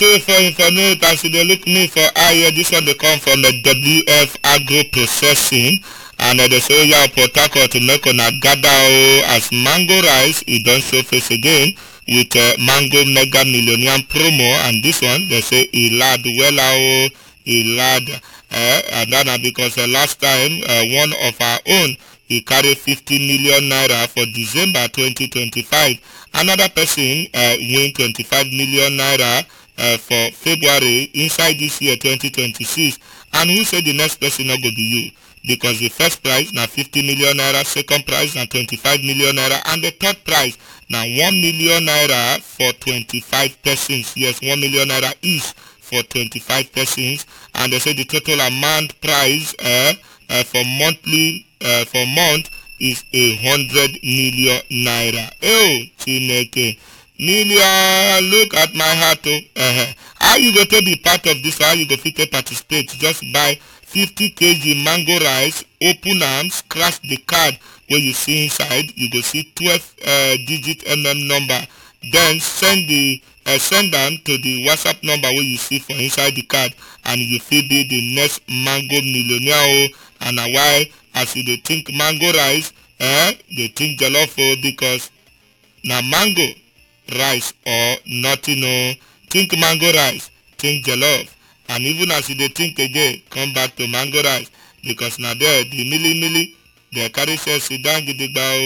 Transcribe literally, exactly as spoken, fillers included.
so for information, as they look me for eye, this one they come from the W F Agro Processing, and uh, they say yeah, Port Harcourt to make on a gather oh, as mango rice. It don't show face again with uh, mango mega millionaire promo, and this one they say he lad well oh, he lad, uh, and that because uh, last time uh, one of our own he carried fifty million naira for December twenty twenty-five. Another person uh, win twenty-five million naira uh, for February inside this year twenty twenty-six. And who said the next person not going to be you? Because the first prize now fifty million naira, second prize now twenty-five million naira, and the third prize now one million naira for twenty-five persons. Yes, one million naira each for twenty-five persons. And they say the total amount prize uh, uh, for monthly uh, for month is a hundred million naira. Oh, Chineke. Million, look at my heart. Oh. Uh-huh. How you go to be part of this? How you go fit to participate? Just buy fifty kilograms mango rice, open am, scratch the card where you see inside. You go see twelve uh, digit mm number. Then send the uh, send them to the WhatsApp number where you see for inside the card, and you feel be the next mango millionaire. Oh. And uh, why? As you dey think mango rice, eh? They think jollof oh, because na mango rice or nothing oh. Think mango rice, think jollof, and even as you dey think again, come back to mango rice because na there the milli milli they carry share sit down gidigba oh.